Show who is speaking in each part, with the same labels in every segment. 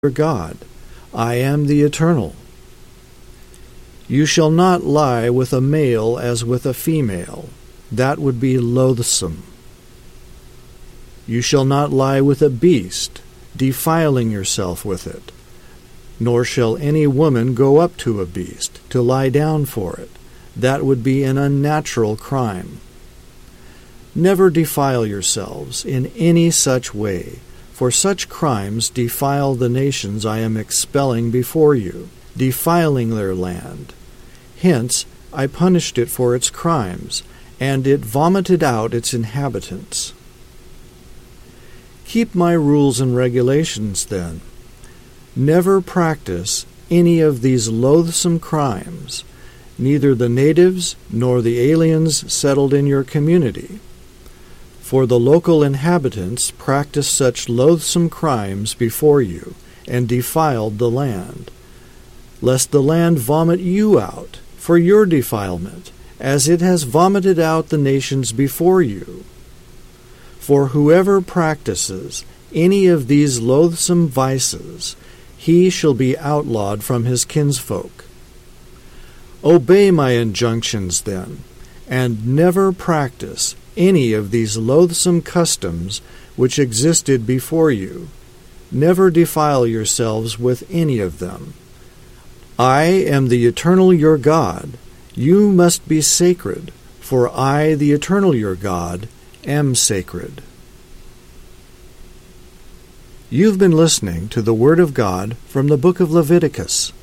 Speaker 1: your God. I am the Eternal. You shall not lie with a male as with a female. That would be loathsome. You shall not lie with a beast, defiling yourself with it. Nor shall any woman go up to a beast to lie down for it. That would be an unnatural crime. Never defile yourselves in any such way, for such crimes defile the nations I am expelling before you, defiling their land. Hence I punished it for its crimes, and it vomited out its inhabitants. Keep my rules and regulations, then. Never practice any of these loathsome crimes, neither the natives nor the aliens settled in your community. For the local inhabitants practiced such loathsome crimes before you, and defiled the land, lest the land vomit you out for your defilement, as it has vomited out the nations before you. For whoever practices any of these loathsome vices, he shall be outlawed from his kinsfolk. Obey my injunctions, then, and never practice any of these loathsome customs which existed before you. Never defile yourselves with any of them. I am the Eternal your God. You must be sacred, for I, the Eternal your God, am sacred. You've been listening to the Word of God from the book of Leviticus.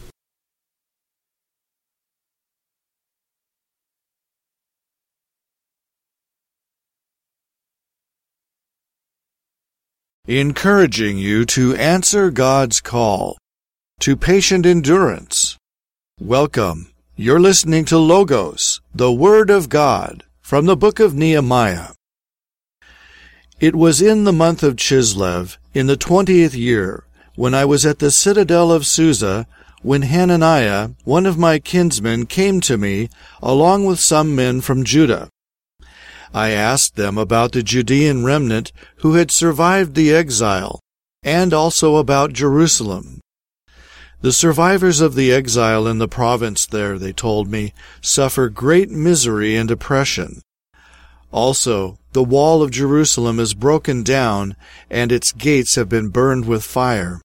Speaker 1: Encouraging you to answer God's call to patient endurance. Welcome. You're listening to Logos, the Word of God, from the book of Nehemiah. It was in the month of Chislev, in the 20th year, when I was at the citadel of Susa, when Hananiah, one of my kinsmen, came to me, along with some men from Judah. I asked them about the Judean remnant who had survived the exile, and also about Jerusalem. The survivors of the exile in the province there, they told me, suffer great misery and oppression. Also, the wall of Jerusalem is broken down, and its gates have been burned with fire.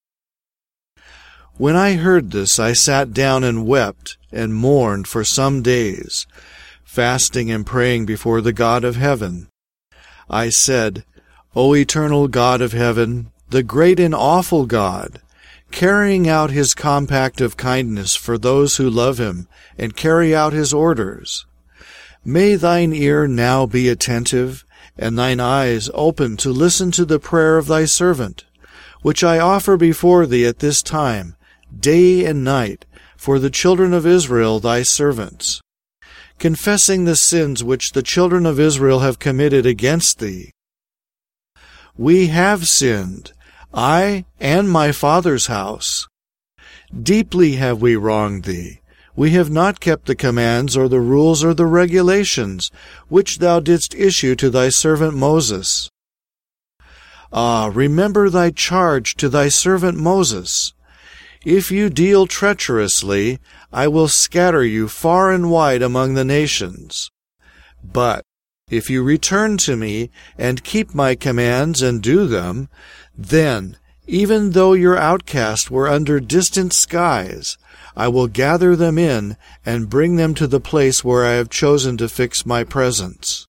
Speaker 1: When I heard this, I sat down and wept and mourned for some days, fasting and praying before the God of heaven. I said, O eternal God of heaven, the great and awful God, carrying out his compact of kindness for those who love him and carry out his orders, may thine ear now be attentive, and thine eyes open to listen to the prayer of thy servant, which I offer before thee at this time, day and night, for the children of Israel thy servants, confessing the sins which the children of Israel have committed against thee. We have sinned, I and my father's house. Deeply have we wronged thee. We have not kept the commands or the rules or the regulations which thou didst issue to thy servant Moses. Ah, remember thy charge to thy servant Moses. If you deal treacherously, I will scatter you far and wide among the nations. But if you return to me and keep my commands and do them, then, even though your outcast were under distant skies, I will gather them in and bring them to the place where I have chosen to fix my presence.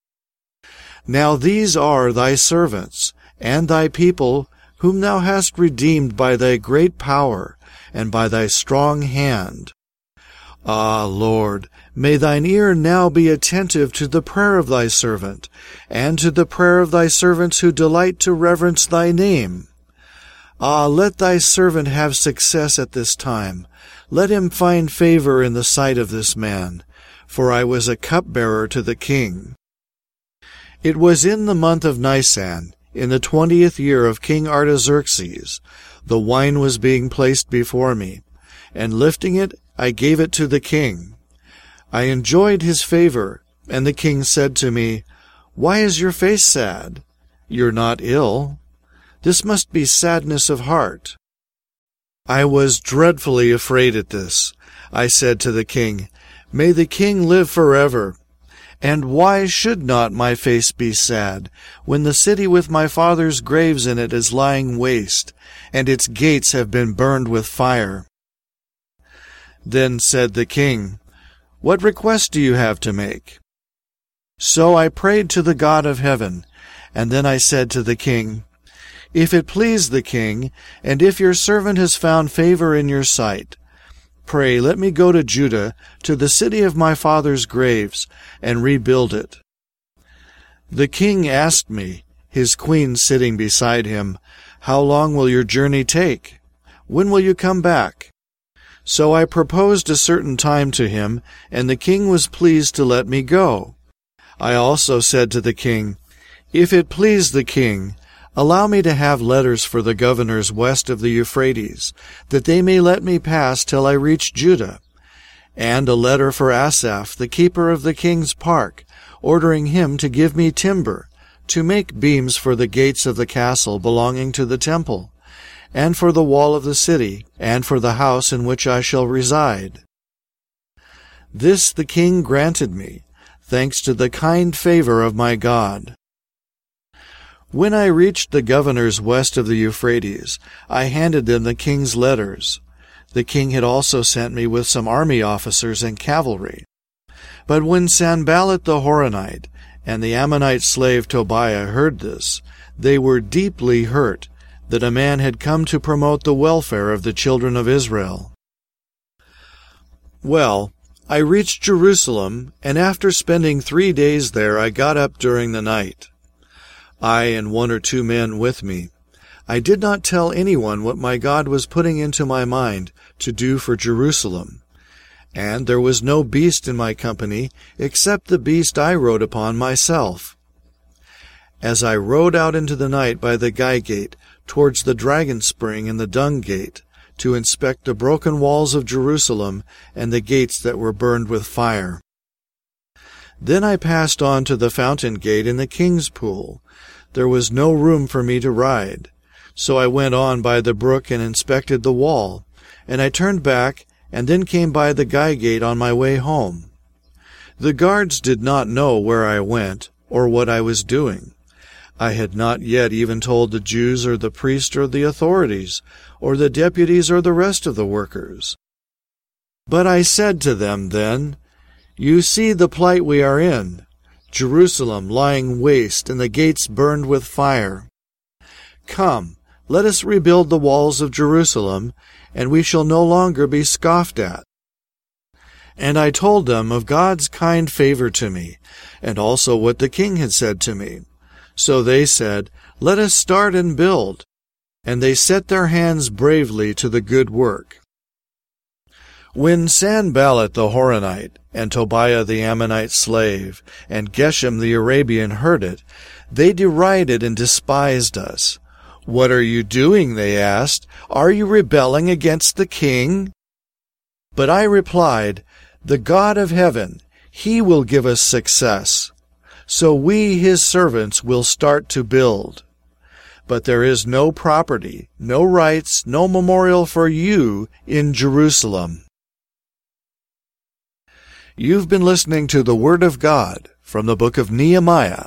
Speaker 1: Now these are thy servants, and thy people, whom thou hast redeemed by thy great power, and by thy strong hand. Ah, Lord, may thine ear now be attentive to the prayer of thy servant, and to the prayer of thy servants who delight to reverence thy name. Ah, let thy servant have success at this time. Let him find favor in the sight of this man, for I was a cupbearer to the king. It was in the month of Nisan, in the 20th year of King Artaxerxes. The wine was being placed before me, and lifting it, I gave it to the king. I enjoyed his favor, and the king said to me, Why is your face sad? You're not ill. This must be sadness of heart. I was dreadfully afraid at this. I said to the king, "May the king live forever. And why should not my face be sad, when the city with my father's graves in it is lying waste, and its gates have been burned with fire?" Then said the king, "What request do you have to make?" So I prayed to the God of heaven, and then I said to the king, "If it please the king, and if your servant has found favor in your sight, pray let me go to Judah, to the city of my father's graves, and rebuild it." The king asked me, his queen sitting beside him, "How long will your journey take? When will you come back?" So I proposed a certain time to him, and the king was pleased to let me go. I also said to the king, "If it please the king, allow me to have letters for the governors west of the Euphrates, that they may let me pass till I reach Judah, and a letter for Asaph, the keeper of the king's park, ordering him to give me timber, to make beams for the gates of the castle belonging to the temple, and for the wall of the city, and for the house in which I shall reside." This the king granted me, thanks to the kind favor of my God. When I reached the governors west of the Euphrates, I handed them the king's letters. The king had also sent me with some army officers and cavalry. But when Sanballat the Horonite and the Ammonite slave Tobiah heard this, they were deeply hurt that a man had come to promote the welfare of the children of Israel. Well, I reached Jerusalem, and after spending 3 days there, I got up during the night, I and 1 or 2 men with me. I did not tell anyone what my God was putting into my mind to do for Jerusalem. And there was no beast in my company, except the beast I rode upon myself. As I rode out into the night by the Guy Gate, towards the Dragon Spring and the Dung Gate, to inspect the broken walls of Jerusalem and the gates that were burned with fire. Then I passed on to the Fountain Gate in the King's Pool. There was no room for me to ride, so I went on by the brook and inspected the wall, and I turned back and then came by the Guy Gate on my way home. The guards did not know where I went or what I was doing. I had not yet even told the Jews or the priests or the authorities, or the deputies or the rest of the workers. But I said to them then, "You see the plight we are in, Jerusalem lying waste and the gates burned with fire. Come, let us rebuild the walls of Jerusalem, and we shall no longer be scoffed at." And I told them of God's kind favor to me, and also what the king had said to me. So they said, "Let us start and build." And they set their hands bravely to the good work. When Sanballat the Horonite, and Tobiah the Ammonite slave, and Geshem the Arabian heard it, they derided and despised us. "What are you doing?" they asked. "Are you rebelling against the king?" But I replied, "The God of heaven, He will give us success. So we, His servants, will start to build. But there is no property, no rights, no memorial for you in Jerusalem." You've been listening to the Word of God from the book of Nehemiah.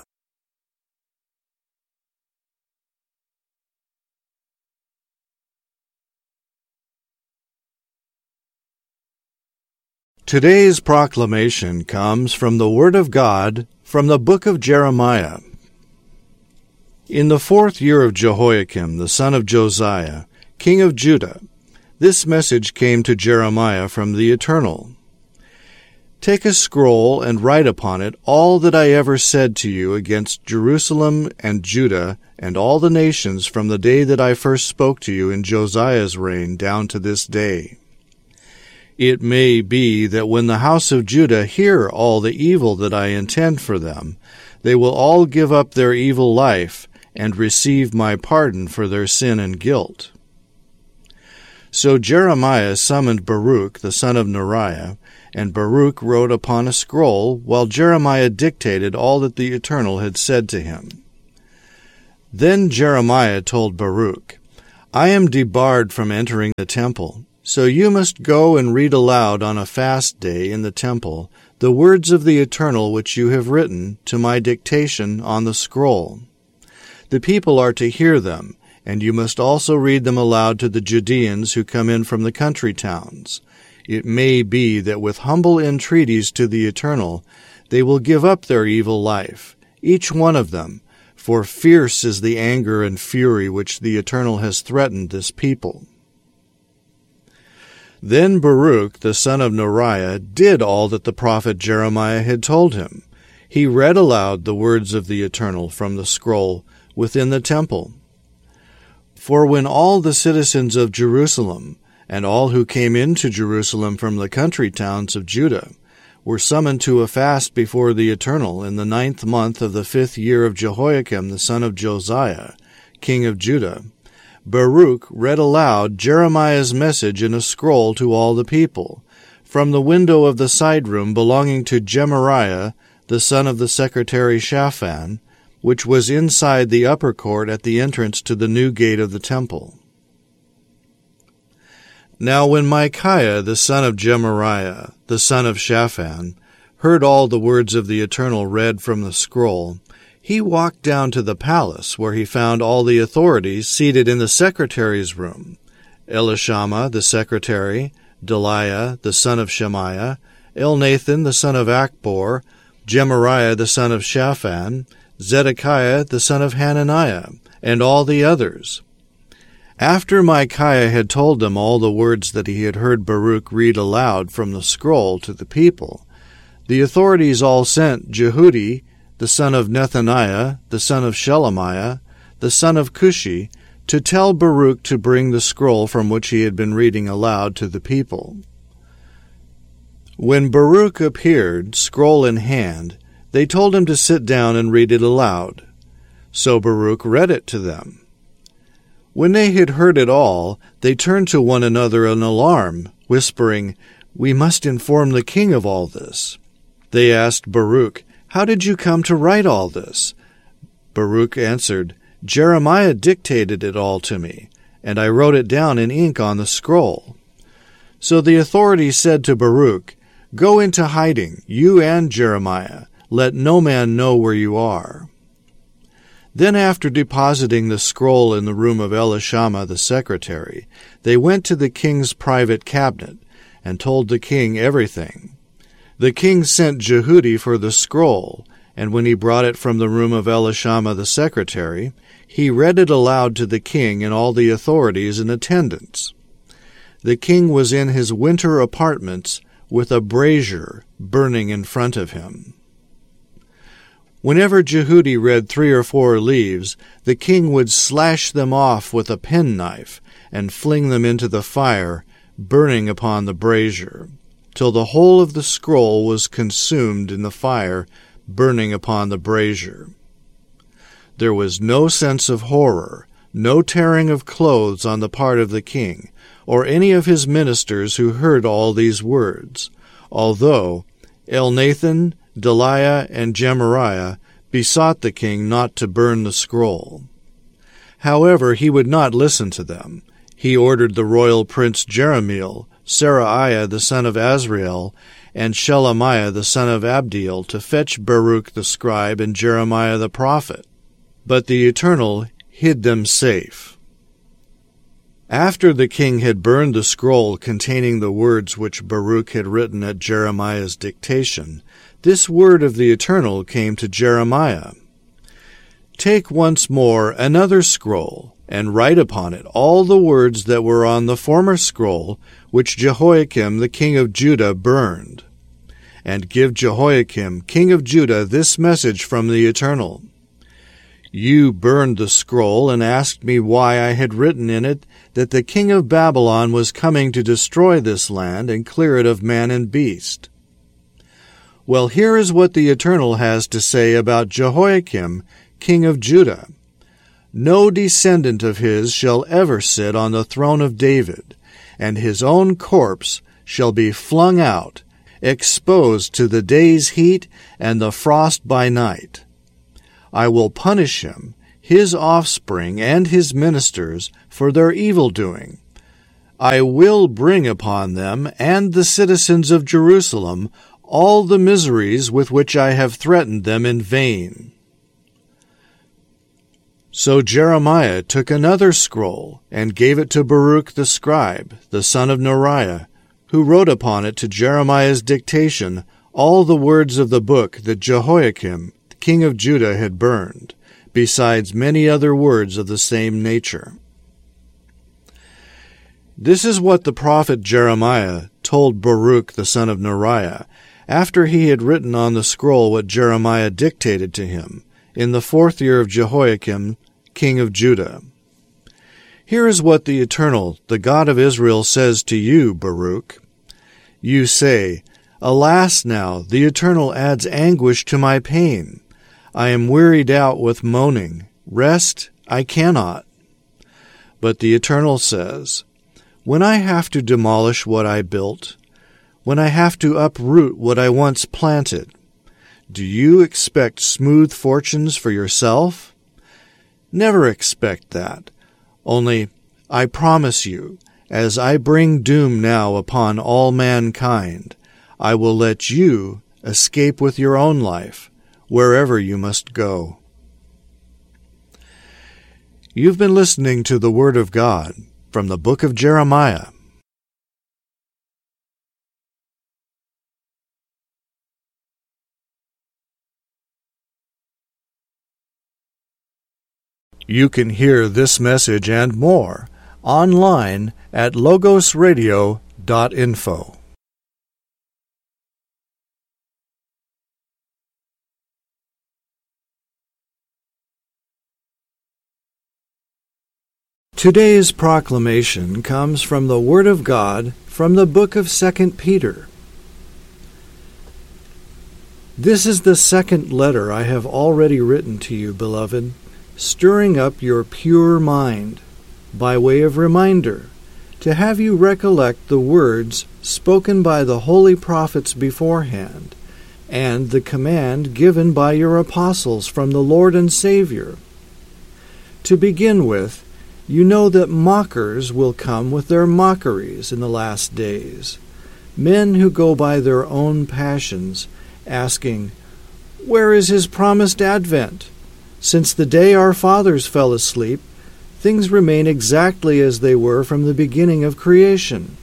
Speaker 1: Today's proclamation comes from the Word of God from the book of Jeremiah. In the 4th year of Jehoiakim, the son of Josiah, king of Judah, this message came to Jeremiah from the Eternal. "Take a scroll and write upon it all that I ever said to you against Jerusalem and Judah and all the nations from the day that I first spoke to you in Josiah's reign down to this day. It may be that when the house of Judah hear all the evil that I intend for them, they will all give up their evil life and receive my pardon for their sin and guilt." So Jeremiah summoned Baruch the son of Neriah, and Baruch wrote upon a scroll, while Jeremiah dictated all that the Eternal had said to him. Then Jeremiah told Baruch, I am debarred from entering the temple, so you must go and read aloud on a fast day in the temple the words of the Eternal which you have written to my dictation on the scroll. The people are to hear them, and you must also read them aloud to the Judeans who come in from the country towns. It may be that with humble entreaties to the Eternal they will give up their evil life, each one of them, for fierce is the anger and fury which the Eternal has threatened this people. Then Baruch the son of Neriah did all that the prophet Jeremiah had told him. He read aloud the words of the Eternal from the scroll within the temple. For when all the citizens of Jerusalem, and all who came into Jerusalem from the country towns of Judah, were summoned to a fast before the Eternal in the 9th month of the 5th year of Jehoiakim the son of Josiah, king of Judah, Baruch read aloud Jeremiah's message in a scroll to all the people, from the window of the side room belonging to Gemariah, the son of the secretary Shaphan, which was inside the upper court at the entrance to the new gate of the temple. Now when Micaiah the son of Gemariah, the son of Shaphan, heard all the words of the Eternal read from the scroll, he walked down to the palace, where he found all the authorities seated in the secretary's room, Elishama the secretary, Delaiah the son of Shemaiah, Elnathan the son of Achbor, Gemariah the son of Shaphan, Zedekiah the son of Hananiah, and all the others. After Micaiah had told them all the words that he had heard Baruch read aloud from the scroll to the people, the authorities all sent Jehudi, the son of Nethaniah, the son of Shelemiah, the son of Cushi, to tell Baruch to bring the scroll from which he had been reading aloud to the people. When Baruch appeared, scroll in hand, they told him to sit down and read it aloud. So Baruch read it to them. When they had heard it all, they turned to one another in alarm, whispering, "We must inform the king of all this." They asked Baruch, "How did you come to write all this?" Baruch answered, "Jeremiah dictated it all to me, and I wrote it down in ink on the scroll." So the authorities said to Baruch, "Go into hiding, you and Jeremiah. Let no man know where you are." Then after depositing the scroll in the room of Elishama the secretary, they went to the king's private cabinet, and told the king everything. The king sent Jehudi for the scroll, and when he brought it from the room of Elishama the secretary, he read it aloud to the king and all the authorities in attendance. The king was in his winter apartments, with a brazier burning in front of him. Whenever Jehudi read 3 or 4 leaves, the king would slash them off with a penknife and fling them into the fire, burning upon the brazier, till the whole of the scroll was consumed in the fire, burning upon the brazier. There was no sense of horror, no tearing of clothes on the part of the king, or any of his ministers who heard all these words, although Elnathan, Delaiah, and Gemariah besought the king not to burn the scroll. However, he would not listen to them. He ordered the royal prince Jerahmeel, Seraiah the son of Azriel, and Shelemiah the son of Abdiel to fetch Baruch the scribe and Jeremiah the prophet. But the Eternal hid them safe. After the king had burned the scroll containing the words which Baruch had written at Jeremiah's dictation, this word of the Eternal came to Jeremiah. "Take once more another scroll, and write upon it all the words that were on the former scroll which Jehoiakim the king of Judah burned. And give Jehoiakim king of Judah this message from the Eternal. You burned the scroll and asked me why I had written in it that the king of Babylon was coming to destroy this land and clear it of man and beast. Well, here is what the Eternal has to say about Jehoiakim, king of Judah. No descendant of his shall ever sit on the throne of David, and his own corpse shall be flung out, exposed to the day's heat and the frost by night. I will punish him. his offspring and his ministers for their evil-doing. I will bring upon them and the citizens of Jerusalem all the miseries with which I have threatened them in vain." So Jeremiah took another scroll and gave it to Baruch the scribe, the son of Neriah, who wrote upon it to Jeremiah's dictation all the words of the book that Jehoiakim, king of Judah, had burned, besides many other words of the same nature. This is what the prophet Jeremiah told Baruch the son of Neriah, after he had written on the scroll what Jeremiah dictated to him, in the 4th year of Jehoiakim, king of Judah. "Here is what the Eternal, the God of Israel, says to you, Baruch. You say, 'Alas now, the Eternal adds anguish to my pain. I am wearied out with moaning. Rest I cannot.' But the Eternal says, 'When I have to demolish what I built, when I have to uproot what I once planted, do you expect smooth fortunes for yourself? Never expect that. Only, I promise you, as I bring doom now upon all mankind, I will let you escape with your own life, wherever you must go." You've been listening to the Word of God from the book of Jeremiah. You can hear this message and more online at logosradio.info. Today's proclamation comes from the Word of God from the book of 2 Peter. This is the second letter I have already written to you, beloved, stirring up your pure mind, by way of reminder, to have you recollect the words spoken by the holy prophets beforehand, and the command given by your apostles from the Lord and Savior. To begin with, you know that mockers will come with their mockeries in the last days, men who go by their own passions, asking, "Where is his promised advent? Since the day our fathers fell asleep, things remain exactly as they were from the beginning of creation."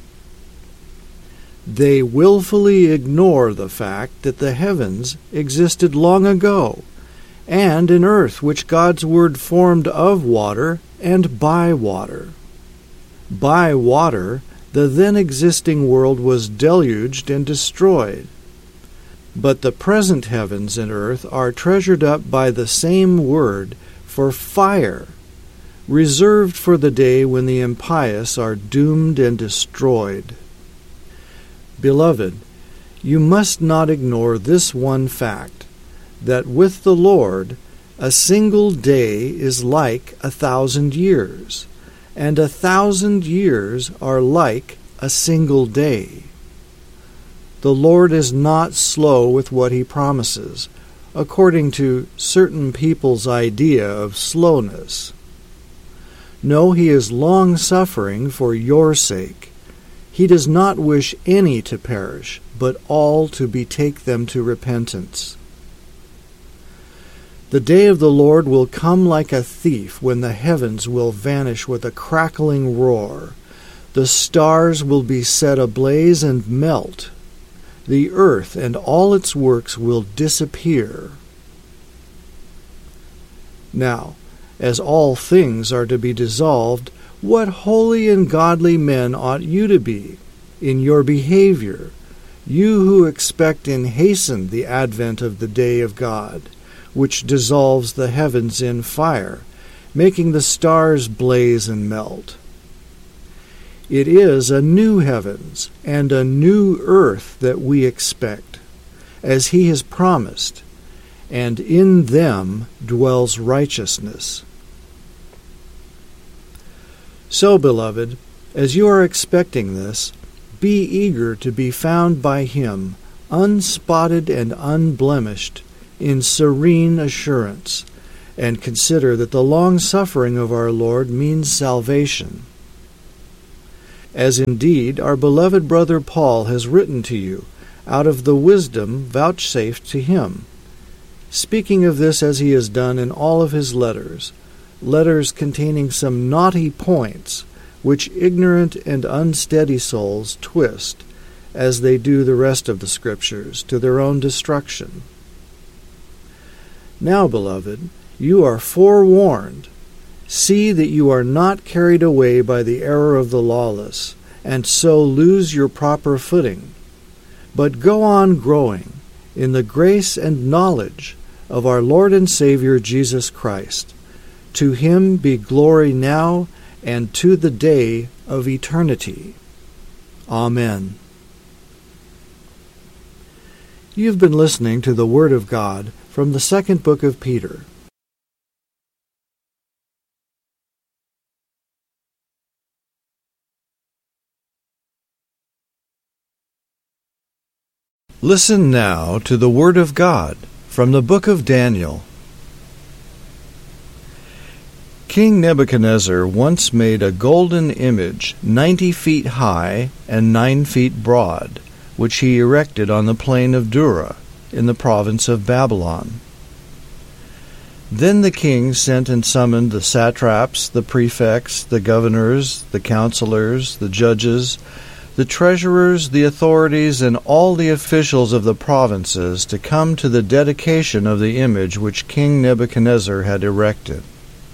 Speaker 1: They willfully ignore the fact that the heavens existed long ago, and an earth which God's Word formed of water and by water. By water, the then existing world was deluged and destroyed. But the present heavens and earth are treasured up by the same Word for fire, reserved for the day when the impious are doomed and destroyed. Beloved, you must not ignore this one fact, that with the Lord, a single day is like 1,000 years, and 1,000 years are like a single day. The Lord is not slow with what he promises, according to certain people's idea of slowness. No, he is long-suffering for your sake. He does not wish any to perish, but all to betake them to repentance. The day of the Lord will come like a thief, when the heavens will vanish with a crackling roar. The stars will be set ablaze and melt. The earth and all its works will disappear. Now, as all things are to be dissolved, what holy and godly men ought you to be in your behavior, you who expect and hasten the advent of the day of God, which dissolves the heavens in fire, making the stars blaze and melt. It is a new heavens and a new earth that we expect, as he has promised, and in them dwells righteousness. So, beloved, as you are expecting this, be eager to be found by him, unspotted and unblemished, in serene assurance, and consider that the long-suffering of our Lord means salvation. As indeed our beloved brother Paul has written to you, out of the wisdom vouchsafed to him, speaking of this as he has done in all of his letters containing some knotty points, which ignorant and unsteady souls twist, as they do the rest of the Scriptures, to their own destruction. Now, beloved, you are forewarned. See that you are not carried away by the error of the lawless, and so lose your proper footing, but go on growing in the grace and knowledge of our Lord and Savior Jesus Christ. To him be glory now and to the day of eternity. Amen. You've been listening to the Word of God from the second book of Peter. Listen now to the Word of God from the book of Daniel. King Nebuchadnezzar once made a golden image 90 feet high and 9 feet broad, which he erected on the plain of Dura, in the province of Babylon. Then the king sent and summoned the satraps, the prefects, the governors, the counselors, the judges, the treasurers, the authorities, and all the officials of the provinces to come to the dedication of the image which King Nebuchadnezzar had erected.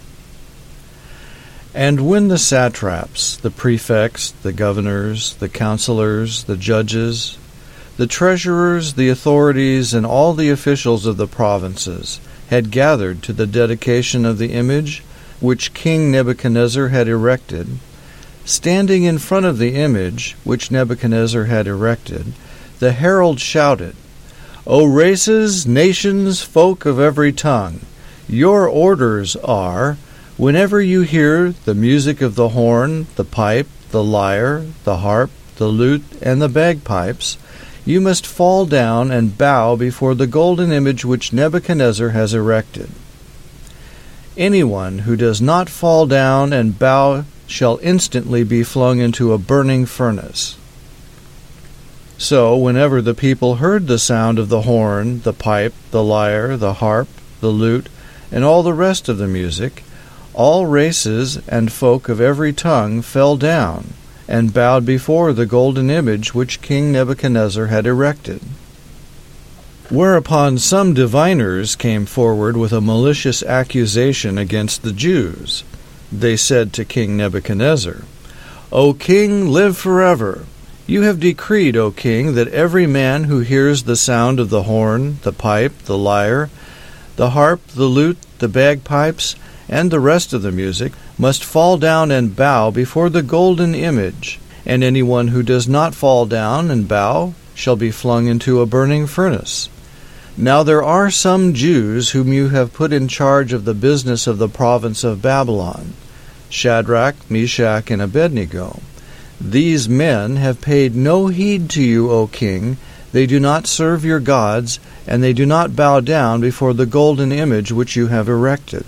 Speaker 1: And when the satraps, the prefects, the governors, the counselors, the judges, the treasurers, the authorities, and all the officials of the provinces had gathered to the dedication of the image which King Nebuchadnezzar had erected, standing in front of the image which Nebuchadnezzar had erected, the herald shouted, "O races, nations, folk of every tongue, your orders are, whenever you hear the music of the horn, the pipe, the lyre, the harp, the lute, and the bagpipes, you must fall down and bow before the golden image which Nebuchadnezzar has erected. Anyone who does not fall down and bow shall instantly be flung into a burning furnace." So, whenever the people heard the sound of the horn, the pipe, the lyre, the harp, the lute, and all the rest of the music, all races and folk of every tongue fell down and bowed before the golden image which King Nebuchadnezzar had erected. Whereupon some diviners came forward with a malicious accusation against the Jews. They said to King Nebuchadnezzar, "O king, live forever. You have decreed, O king, that every man who hears the sound of the horn, the pipe, the lyre, the harp, the lute, the bagpipes, and the rest of the music must fall down and bow before the golden image, and anyone who does not fall down and bow shall be flung into a burning furnace. Now there are some Jews whom you have put in charge of the business of the province of Babylon, Shadrach, Meshach, and Abednego. These men have paid no heed to you, O king. They do not serve your gods, and they do not bow down before the golden image which you have erected."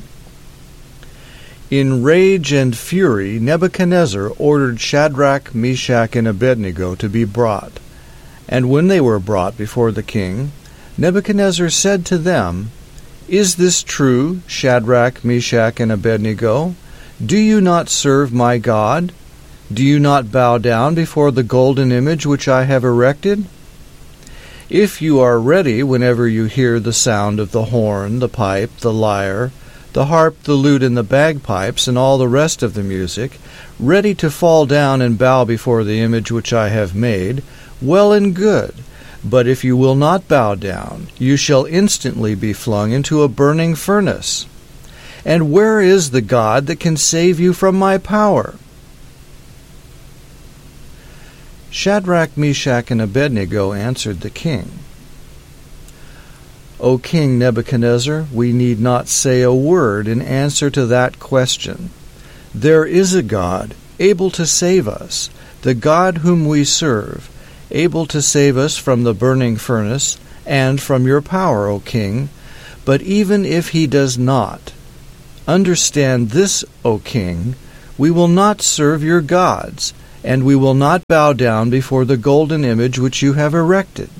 Speaker 1: In rage and fury, Nebuchadnezzar ordered Shadrach, Meshach, and Abednego to be brought. And when they were brought before the king, Nebuchadnezzar said to them, "Is this true, Shadrach, Meshach, and Abednego? Do you not serve my God? Do you not bow down before the golden image which I have erected? If you are ready whenever you hear the sound of the horn, the pipe, the lyre, the harp, the lute, and the bagpipes, and all the rest of the music, ready to fall down and bow before the image which I have made, well and good. But if you will not bow down, you shall instantly be flung into a burning furnace. And where is the God that can save you from my power?" Shadrach, Meshach, and Abednego answered the king, "O King Nebuchadnezzar, we need not say a word in answer to that question. There is a God able to save us, the God whom we serve, able to save us from the burning furnace and from your power, O king. But even if he does not,
Speaker 2: Understand this, O king, we will not serve your gods, and we will not bow down before the golden image which you have erected."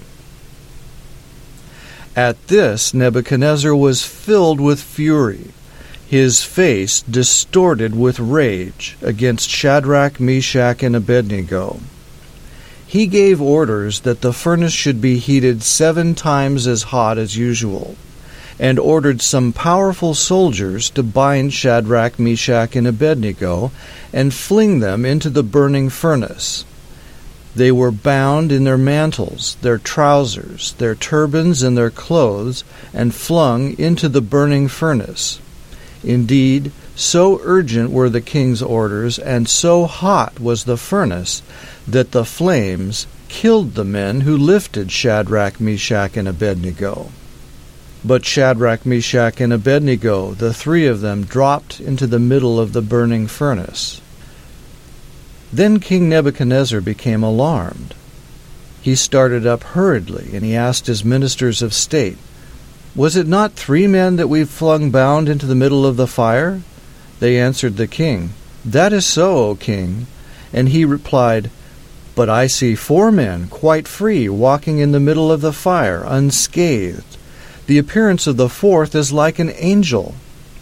Speaker 2: At this, Nebuchadnezzar was filled with fury, his face distorted with rage against Shadrach, Meshach, and Abednego. He gave orders that the furnace should be heated 7 times as hot as usual, and ordered some powerful soldiers to bind Shadrach, Meshach, and Abednego and fling them into the burning furnace. They were bound in their mantles, their trousers, their turbans, and their clothes, and flung into the burning furnace. Indeed, so urgent were the king's orders, and so hot was the furnace, that the flames killed the men who lifted Shadrach, Meshach, and Abednego. But Shadrach, Meshach, and Abednego, the 3 of them, dropped into the middle of the burning furnace. Then King Nebuchadnezzar became alarmed. He started up hurriedly, and he asked his ministers of state, "Was it not 3 men that we flung bound into the middle of the fire?" They answered the king, "That is so, O king." And he replied, "But I see 4 men, quite free, walking in the middle of the fire, unscathed. The appearance of the 4th is like an angel."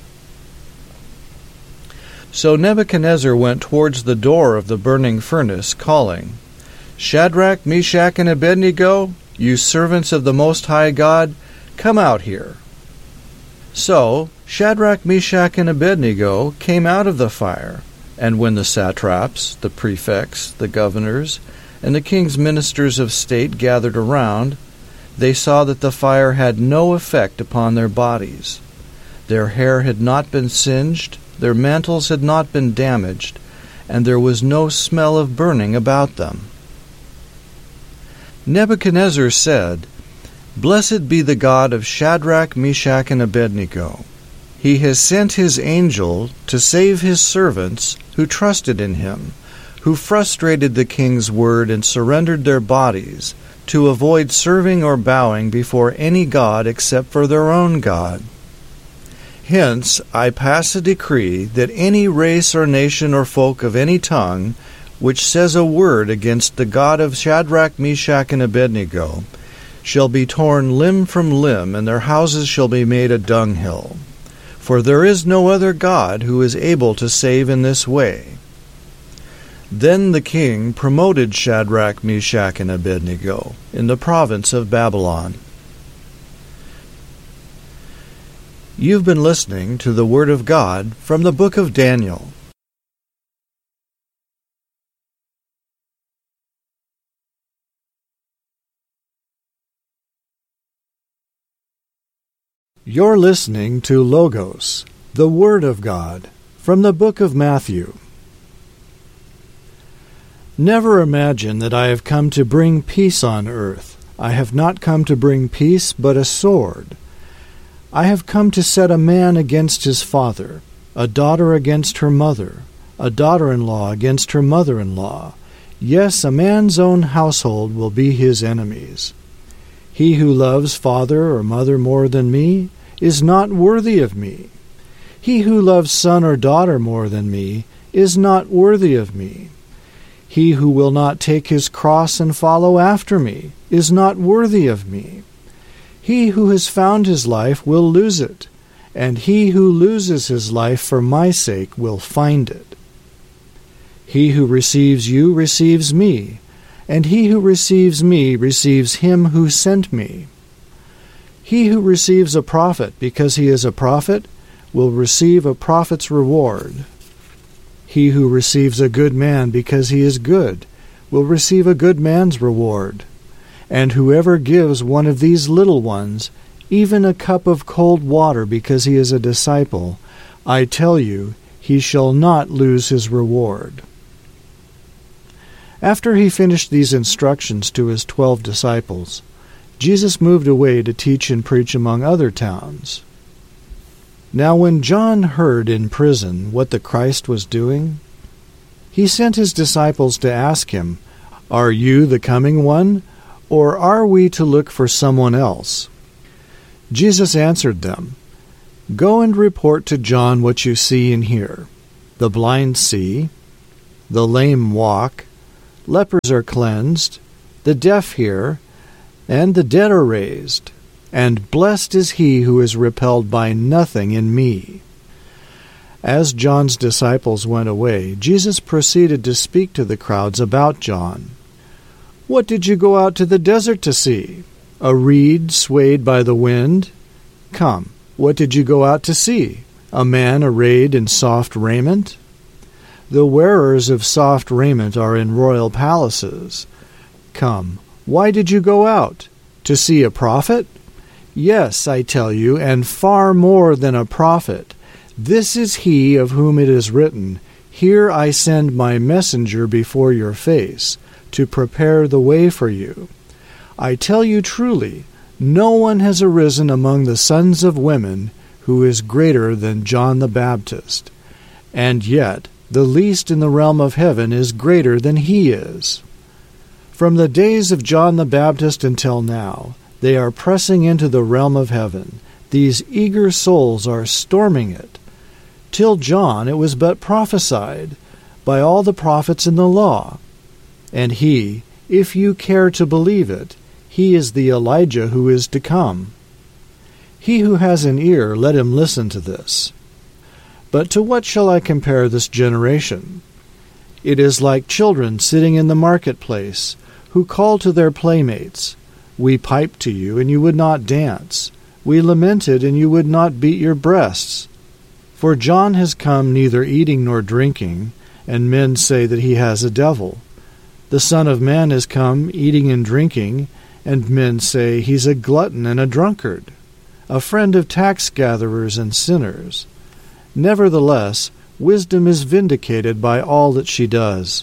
Speaker 2: So Nebuchadnezzar went towards the door of the burning furnace, calling, "Shadrach, Meshach, and Abednego, you servants of the Most High God, come out here." So Shadrach, Meshach, and Abednego came out of the fire, and when the satraps, the prefects, the governors, and the king's ministers of state gathered around, they saw that the fire had no effect upon their bodies. Their hair had not been singed, their mantles had not been damaged, and there was no smell of burning about them. Nebuchadnezzar said, "Blessed be the God of Shadrach, Meshach, and Abednego. He has sent his angel to save his servants who trusted in him, who frustrated the king's word and surrendered their bodies to avoid serving or bowing before any god except for their own God. Hence I pass a decree that any race or nation or folk of any tongue which says a word against the God of Shadrach, Meshach, and Abednego shall be torn limb from limb, and their houses shall be made a dunghill. For there is no other God who is able to save in this way." Then the king promoted Shadrach, Meshach, and Abednego in the province of Babylon. You've been listening to the Word of God from the book of Daniel. You're listening to Logos, the Word of God, from the book of Matthew. Never imagine that I have come to bring peace on earth. I have not come to bring peace, but a sword. I have come to set a man against his father, a daughter against her mother, a daughter-in-law against her mother-in-law. Yes, a man's own household will be his enemies. He who loves father or mother more than me is not worthy of me. He who loves son or daughter more than me is not worthy of me. He who will not take his cross and follow after me is not worthy of me. He who has found his life will lose it, and he who loses his life for my sake will find it. He who receives you receives me, and he who receives me receives him who sent me. He who receives a prophet because he is a prophet will receive a prophet's reward. He who receives a good man because he is good will receive a good man's reward. And whoever gives one of these little ones even a cup of cold water because he is a disciple, I tell you, he shall not lose his reward." After he finished these instructions to his 12 disciples, Jesus moved away to teach and preach among other towns. Now when John heard in prison what the Christ was doing, he sent his disciples to ask him, "Are you the coming one, or are we to look for someone else?" Jesus answered them, Go and report to John what you see and hear. The blind see, the lame walk, lepers are cleansed, the deaf hear, and the dead are raised. And blessed is he who is repelled by nothing in me." As John's disciples went away, Jesus proceeded to speak to the crowds about John. "What did you go out to the desert to see? A reed swayed by the wind? Come, what did you go out to see? A man arrayed in soft raiment? The wearers of soft raiment are in royal palaces. Come, why did you go out? To see a prophet? Yes, I tell you, and far more than a prophet. This is he of whom it is written, 'Here I send my messenger before your face, to prepare the way for you.' I tell you truly, no one has arisen among the sons of women who is greater than John the Baptist, and yet the least in the realm of heaven is greater than he is. From the days of John the Baptist until now, they are pressing into the realm of heaven. These eager souls are storming it. Till John it was but prophesied by all the prophets in the law. And he, if you care to believe it, he is the Elijah who is to come. He who has an ear, let him listen to this. But to what shall I compare this generation? It is like children sitting in the marketplace, who call to their playmates, 'We piped to you, and you would not dance. We lamented, and you would not beat your breasts.' For John has come neither eating nor drinking, and men say that he has a devil. The Son of Man has come eating and drinking, and men say he's a glutton and a drunkard, a friend of tax gatherers and sinners. Nevertheless, wisdom is vindicated by all that she does."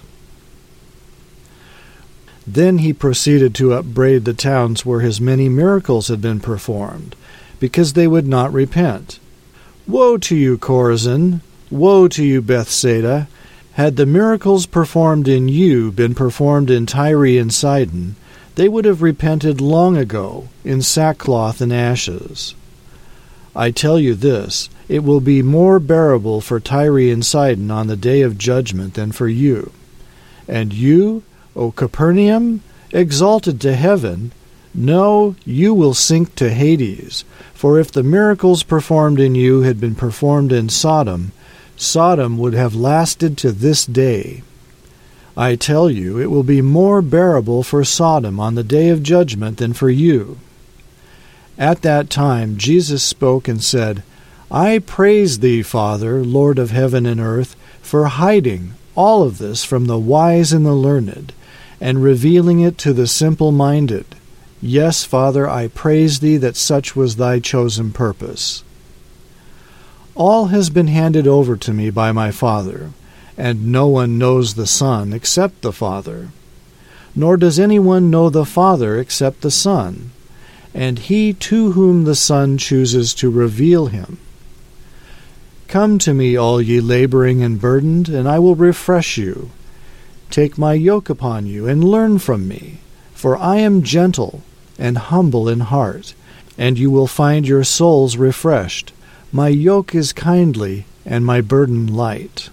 Speaker 2: Then he proceeded to upbraid the towns where his many miracles had been performed, because they would not repent. "Woe to you, Chorazin! Woe to you, Bethsaida! Had the miracles performed in you been performed in Tyre and Sidon, they would have repented long ago in sackcloth and ashes. I tell you this, it will be more bearable for Tyre and Sidon on the day of judgment than for you. And you, O Capernaum, exalted to heaven, no, you will sink to Hades. For if the miracles performed in you had been performed in Sodom, Sodom would have lasted to this day. I tell you, it will be more bearable for Sodom on the day of judgment than for you." At that time Jesus spoke and said, "I praise thee, Father, Lord of heaven and earth, for hiding all of this from the wise and the learned, and revealing it to the simple-minded. Yes, Father, I praise thee that such was thy chosen purpose. All has been handed over to me by my Father, and no one knows the Son except the Father. Nor does anyone know the Father except the Son, and he to whom the Son chooses to reveal him. Come to me, all ye laboring and burdened, and I will refresh you. Take my yoke upon you, and learn from me, for I am gentle and humble in heart, and you will find your souls refreshed. My yoke is kindly, and my burden light."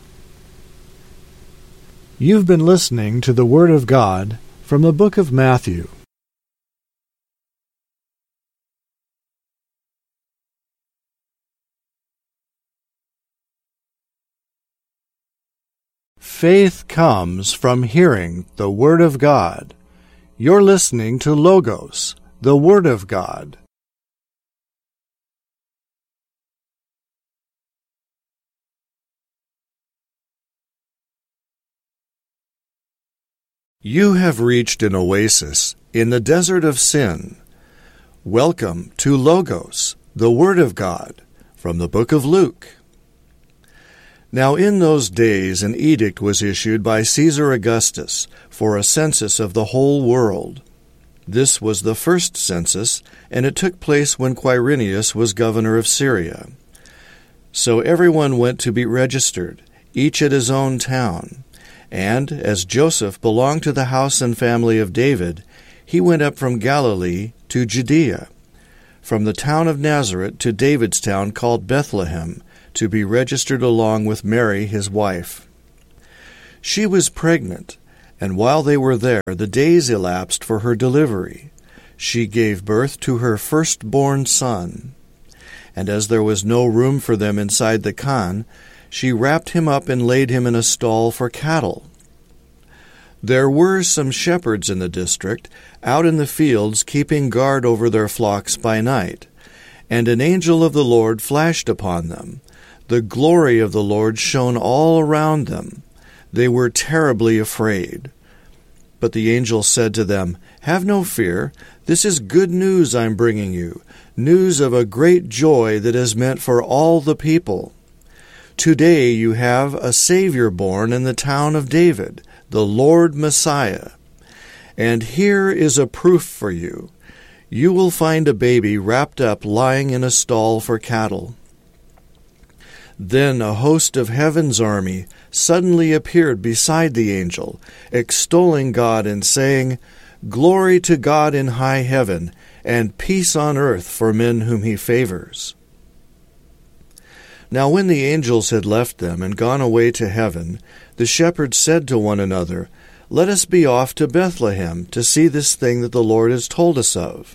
Speaker 2: You've been listening to the Word of God from the book of Matthew. Faith comes from hearing the Word of God. You're listening to Logos, the Word of God. You have reached an oasis in the desert of sin. Welcome to Logos, the Word of God, from the book of Luke. Now in those days an edict was issued by Caesar Augustus for a census of the whole world. This was the first census, and it took place when Quirinius was governor of Syria. So everyone went to be registered, each at his own town. And, as Joseph belonged to the house and family of David, he went up from Galilee to Judea,
Speaker 1: from the town of Nazareth to David's town called Bethlehem, to be registered along with Mary his wife. She was pregnant, and while they were there, the days elapsed for her delivery. She gave birth to her firstborn son. And as there was no room for them inside the khan, she wrapped him up and laid him in a stall for cattle. There were some shepherds in the district, out in the fields, keeping guard over their flocks by night. And an angel of the Lord flashed upon them. The glory of the Lord shone all around them. They were terribly afraid. But the angel said to them, "Have no fear. This is good news I'm bringing you, news of a great joy that is meant for all the people. Today you have a Savior born in the town of David, the Lord Messiah. And here is a proof for you. You will find a baby wrapped up lying in a stall for cattle." Then a host of heaven's army suddenly appeared beside the angel, extolling God and saying, "Glory to God in high heaven, and peace on earth for men whom he favors." Now when the angels had left them and gone away to heaven, the shepherds said to one another, "Let us be off to Bethlehem to see this thing that the Lord has told us of."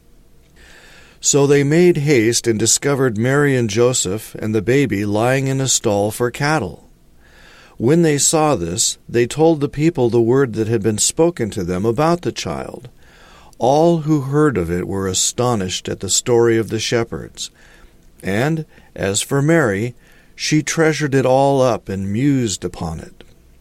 Speaker 1: So they made haste and discovered Mary and Joseph and the baby lying in a stall for cattle. When they saw this, they told the people the word that had been spoken to them about the child. All who heard of it were astonished at the story of the shepherds. And as for Mary, she treasured it all up and mused upon it.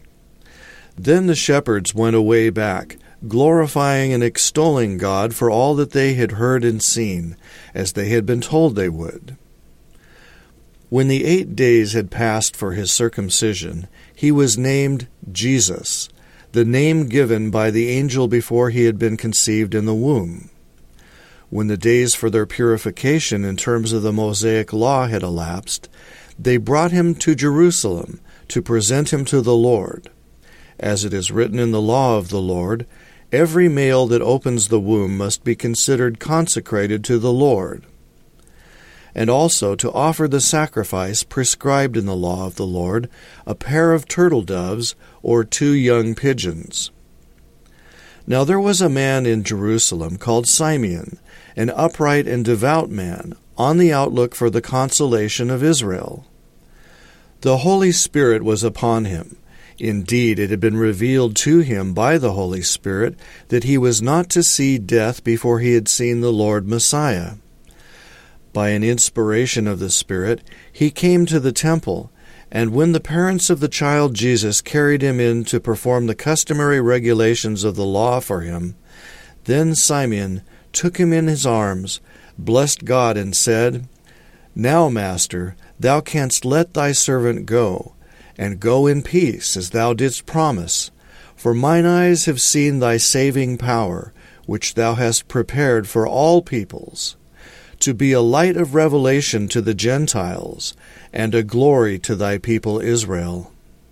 Speaker 1: Then the shepherds went away back, glorifying and extolling God for all that they had heard and seen, as they had been told they would. When the 8 days had passed for his circumcision, he was named Jesus, the name given by the angel before he had been conceived in the womb. When the days for their purification in terms of the Mosaic law had elapsed, they brought him to Jerusalem to present him to the Lord. As it is written in the law of the Lord, every male that opens the womb must be considered consecrated to the Lord, and also to offer the sacrifice prescribed in the law of the Lord, a pair of turtle doves or 2 young pigeons. Now there was a man in Jerusalem called Simeon, an upright and devout man, on the outlook for the consolation of Israel. The Holy Spirit was upon him. Indeed, it had been revealed to him by the Holy Spirit that he was not to see death before he had seen the Lord Messiah. By an inspiration of the Spirit, he came to the temple, and when the parents of the child Jesus carried him in to perform the customary regulations of the law for him, then Simeon took him in his arms, blessed God, and said, "Now, Master, thou canst let thy servant go, and go in peace, as thou didst promise. For mine eyes have seen thy saving power, which thou hast prepared for all peoples, to be a light of revelation to the Gentiles, and a glory to thy people Israel."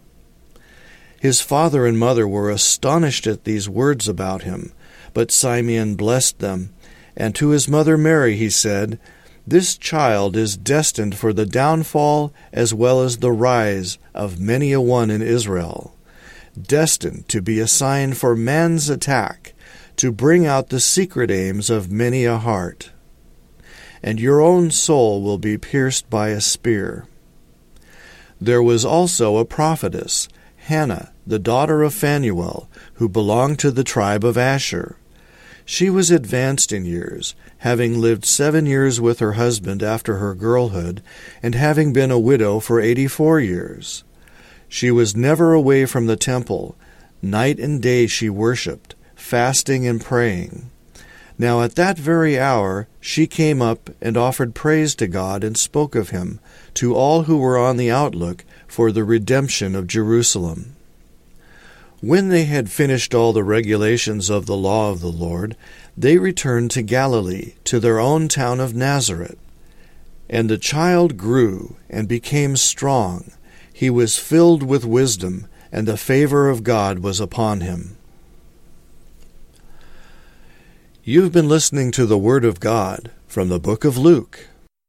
Speaker 1: His father and mother were astonished at these words about him, but Simeon blessed them, and to his mother Mary he said, "This child is destined for the downfall as well as the rise of many a one in Israel, destined to be a sign for man's attack, to bring out the secret aims of many a heart. And your own soul will be pierced by a spear." There was also a prophetess, Hannah, the daughter of Phanuel, who belonged to the tribe of Asher. She was advanced in years, having lived 7 years with her husband after her girlhood, and having been a widow for 84 years. She was never away from the temple. Night and day she worshipped, fasting and praying. Now at that very hour she came up and offered praise to God and spoke of him to all who were on the outlook for the redemption of Jerusalem. When they had finished all the regulations of the law of the Lord, they returned to Galilee, to their own town of Nazareth. And the child grew and became strong. He was filled with wisdom, and the favor of God was upon him. You've been listening to the Word of God from the book of Luke.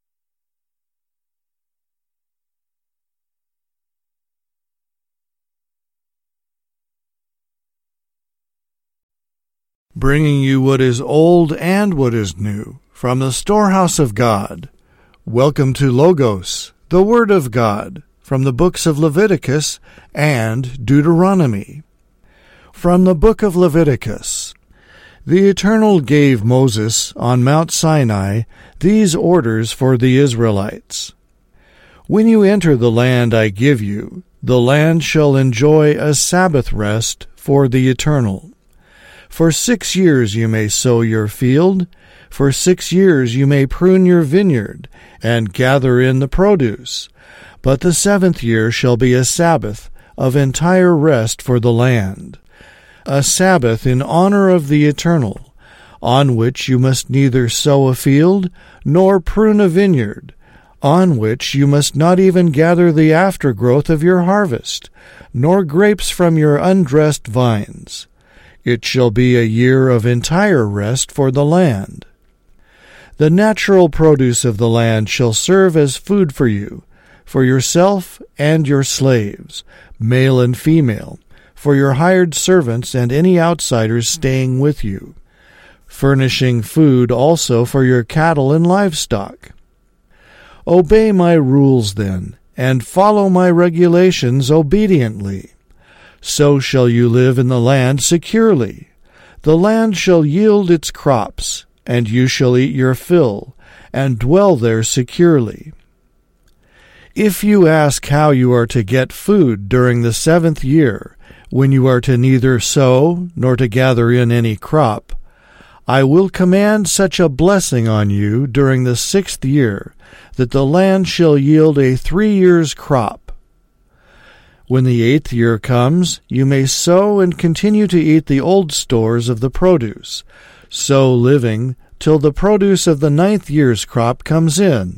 Speaker 1: Bringing you what is old and what is new from the storehouse of God. Welcome to Logos, the Word of God, from the books of Leviticus and Deuteronomy. From the book of Leviticus. The Eternal gave Moses on Mount Sinai these orders for the Israelites. When you enter the land I give you, the land shall enjoy a Sabbath rest for the Eternal. For 6 years you may sow your field, for 6 years you may prune your vineyard, and gather in the produce. But the 7th year shall be a Sabbath of entire rest for the land, a Sabbath in honor of the Eternal, on which you must neither sow a field nor prune a vineyard, on which you must not even gather the aftergrowth of your harvest, nor grapes from your undressed vines. It shall be a year of entire rest for the land. The natural produce of the land shall serve as food for you, for yourself and your slaves, male and female, for your hired servants and any outsiders staying with you, furnishing food also for your cattle and livestock. Obey my rules then, and follow my regulations obediently. So shall you live in the land securely. The land shall yield its crops, and you shall eat your fill, and dwell there securely. If you ask how you are to get food during the 7th year, when you are to neither sow nor to gather in any crop, I will command such a blessing on you during the 6th year, that the land shall yield a 3 years' crop. When the 8th year comes, you may sow and continue to eat the old stores of the produce, so living till the produce of the 9th year's crop comes in.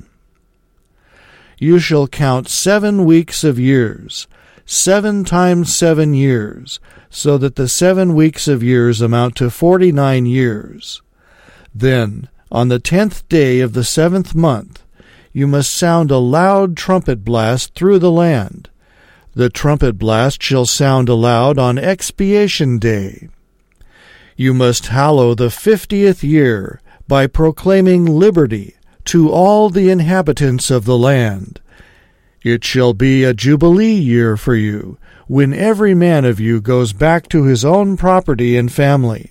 Speaker 1: You shall count 7 weeks of years, 7 times 7 years, so that the 7 weeks of years amount to 49 years. Then, on the 10th day of the 7th month, you must sound a loud trumpet blast through the land. The trumpet blast shall sound aloud on expiation day. You must hallow the 50th year by proclaiming liberty to all the inhabitants of the land. It shall be a jubilee year for you, when every man of you goes back to his own property and family.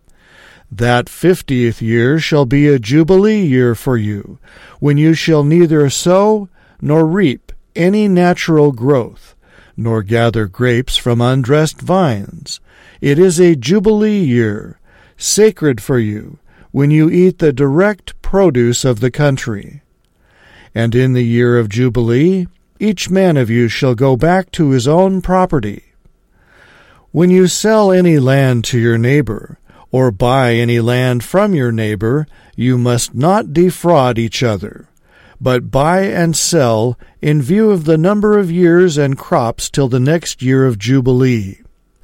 Speaker 1: That 50th year shall be a jubilee year for you, when you shall neither sow nor reap any natural growth, nor gather grapes from undressed vines. It is a jubilee year, sacred for you, when you eat the direct produce of the country. And in the year of jubilee, each man of you shall go back to his own property. When you sell any land to your neighbor, or buy any land from your neighbor, you must not defraud each other, but buy and sell in view of the number of years and crops till the next year of Jubilee.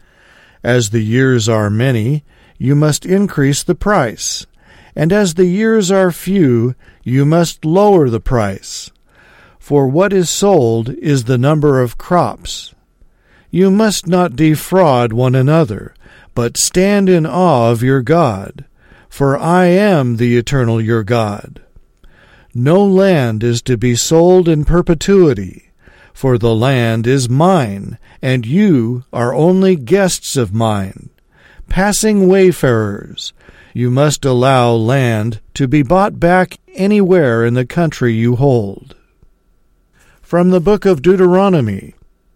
Speaker 1: As the years are many, you must increase the price, and as the years are few, you must lower the price. For what is sold is the number of crops. You must not defraud one another, but stand in awe of your God, for I am the Eternal your God. No land is to be sold in perpetuity, for the land is mine, and you are only guests of mine, passing wayfarers. You must allow land to be bought back anywhere in the country you hold. From the book of Deuteronomy.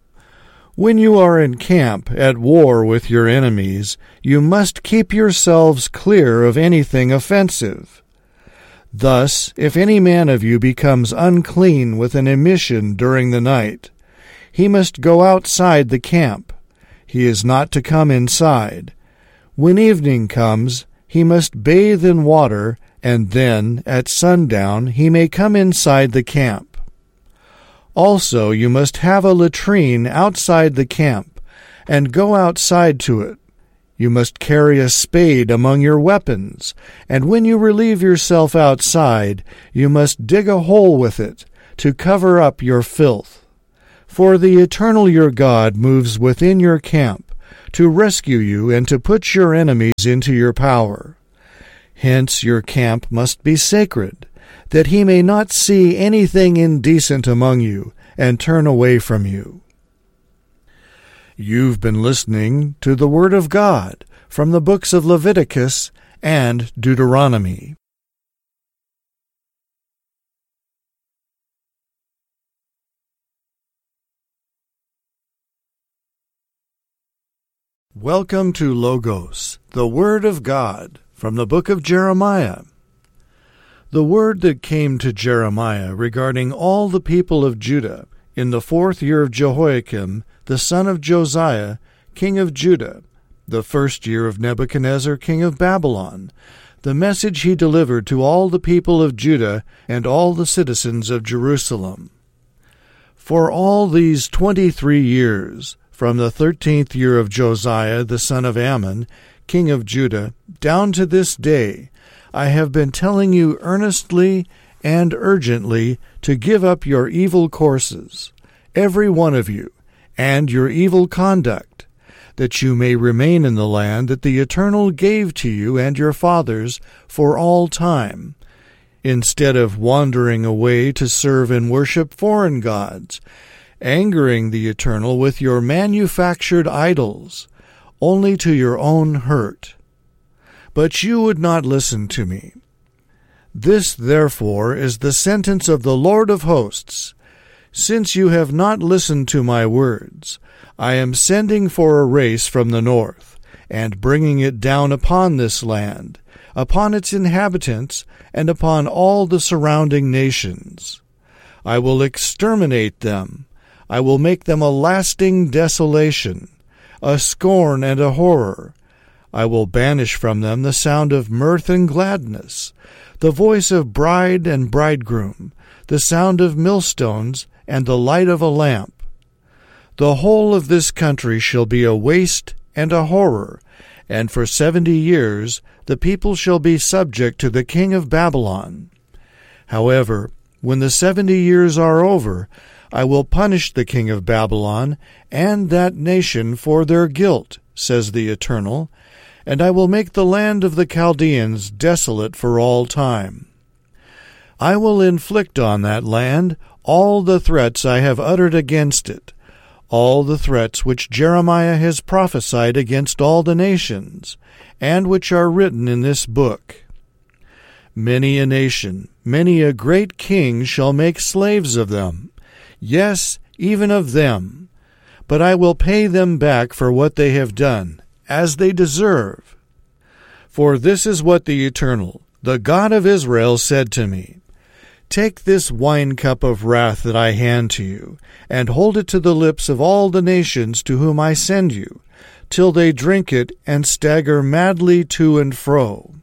Speaker 1: When you are in camp at war with your enemies, you must keep yourselves clear of anything offensive. Thus, if any man of you becomes unclean with an emission during the night, he must go outside the camp. He is not to come inside. When evening comes, he must bathe in water, and then, at sundown, he may come inside the camp. Also, you must have a latrine outside the camp, and go outside to it. You must carry a spade among your weapons, and when you relieve yourself outside, you must dig a hole with it to cover up your filth. For the Eternal your God moves within your camp to rescue you and to put your enemies into your power. Hence your camp must be sacred, that he may not see anything indecent among you and turn away from you. You've been listening to the Word of God from the books of Leviticus and Deuteronomy. Welcome to Logos, the Word of God, from the book of Jeremiah. The word that came to Jeremiah regarding all the people of Judah in the 4th year of Jehoiakim, the son of Josiah, king of Judah, the 1st year of Nebuchadnezzar, king of Babylon, the message he delivered to all the people of Judah and all the citizens of Jerusalem. For all these 23 years, from the 13th year of Josiah, the son of Ammon, king of Judah, down to this day, I have been telling you earnestly and urgently to give up your evil courses, every one of you, and your evil conduct, that you may remain in the land that the Eternal gave to you and your fathers for all time, instead of wandering away to serve and worship foreign gods, angering the Eternal with your manufactured idols, only to your own hurt. But you would not listen to me. This, therefore, is the sentence of the Lord of hosts. Since you have not listened to my words, I am sending for a race from the north, and bringing it down upon this land, upon its inhabitants, and upon all the surrounding nations. I will exterminate them. I will make them a lasting desolation, a scorn and a horror. I will banish from them the sound of mirth and gladness, the voice of bride and bridegroom, the sound of millstones, and the light of a lamp. The whole of this country shall be a waste and a horror, and for 70 years the people shall be subject to the king of Babylon. However, when the 70 years are over, I will punish the king of Babylon and that nation for their guilt, says the Eternal, and I will make the land of the Chaldeans desolate for all time. I will inflict on that land all the threats I have uttered against it, all the threats which Jeremiah has prophesied against all the nations, and which are written in this book. Many a nation, many a great king shall make slaves of them, yes, even of them, but I will pay them back for what they have done, as they deserve. For this is what the Eternal, the God of Israel, said to me, Take this wine cup of wrath that I hand to you, and hold it to the lips of all the nations to whom I send you, till they drink it and stagger madly to and fro.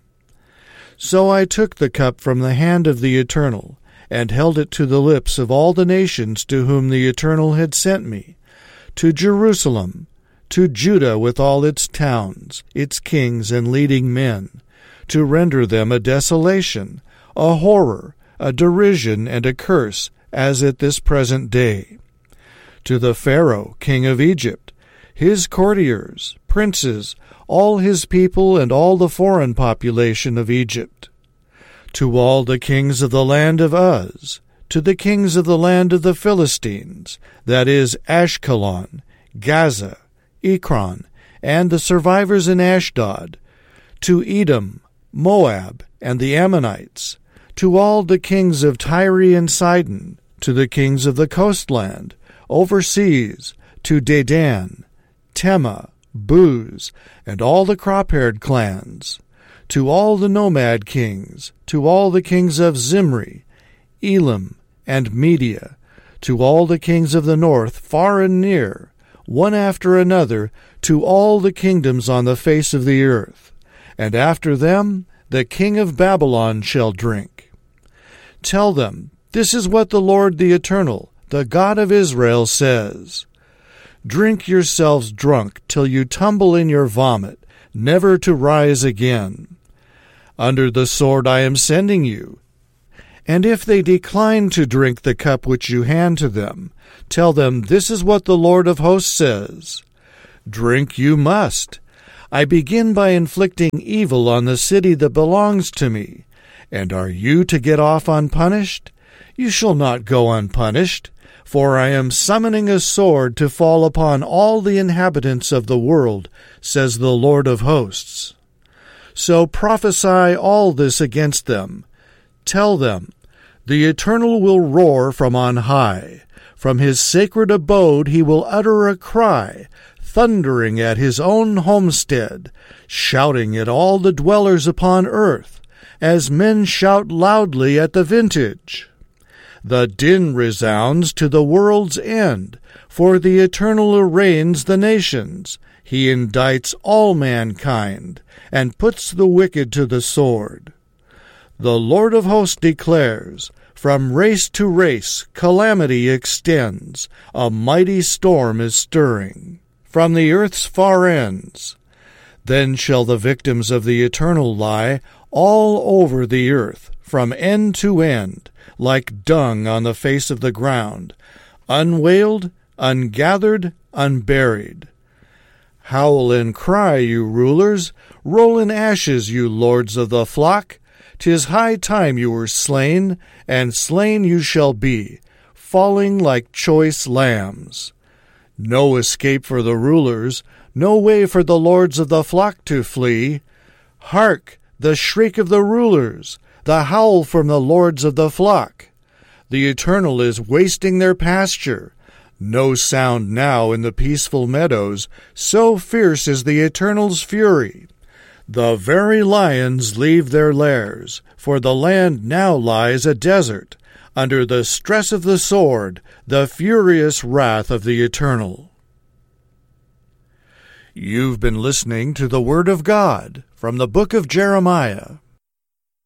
Speaker 1: So I took the cup from the hand of the Eternal, and held it to the lips of all the nations to whom the Eternal had sent me, to Jerusalem, to Judah with all its towns, its kings and leading men, to render them a desolation, a horror, a derision, and a curse, as at this present day. To the Pharaoh, king of Egypt, his courtiers, princes, all his people, and all the foreign population of Egypt. To all the kings of the land of Uz, to the kings of the land of the Philistines, that is, Ashkelon, Gaza, Ekron, and the survivors in Ashdod, to Edom, Moab, and the Ammonites, to all the kings of Tyre and Sidon, to the kings of the coastland, overseas, to Dedan, Tema, Buz, and all the crop-haired clans, to all the nomad kings, to all the kings of Zimri, Elam, and Media, to all the kings of the north, far and near, one after another, to all the kingdoms on the face of the earth, and after them the king of Babylon shall drink. Tell them, this is what the Lord the Eternal, the God of Israel, says. Drink yourselves drunk till you tumble in your vomit, never to rise again. Under the sword I am sending you. And if they decline to drink the cup which you hand to them, tell them, this is what the Lord of hosts says. Drink you must. I begin by inflicting evil on the city that belongs to me. And are you to get off unpunished? You shall not go unpunished, for I am summoning a sword to fall upon all the inhabitants of the world, says the Lord of hosts. So prophesy all this against them. Tell them, the Eternal will roar from on high. From his sacred abode he will utter a cry, thundering at his own homestead, shouting at all the dwellers upon earth, as men shout loudly at the vintage. The din resounds to the world's end, for the Eternal arraigns the nations. He indicts all mankind, and puts the wicked to the sword. The Lord of hosts declares, from race to race calamity extends, a mighty storm is stirring, from the earth's far ends. Then shall the victims of the Eternal lie all over the earth, from end to end, like dung on the face of the ground, unwailed, ungathered, unburied. Howl and cry, you rulers, roll in ashes, you lords of the flock. 'Tis high time you were slain, and slain you shall be, falling like choice lambs. No escape for the rulers, no way for the lords of the flock to flee. Hark, the shriek of the rulers, the howl from the lords of the flock. The Eternal is wasting their pasture. No sound now in the peaceful meadows, so fierce is the Eternal's fury. The very lions leave their lairs, for the land now lies a desert, under the stress of the sword, the furious wrath of the Eternal. You've been listening to the Word of God from the book of Jeremiah.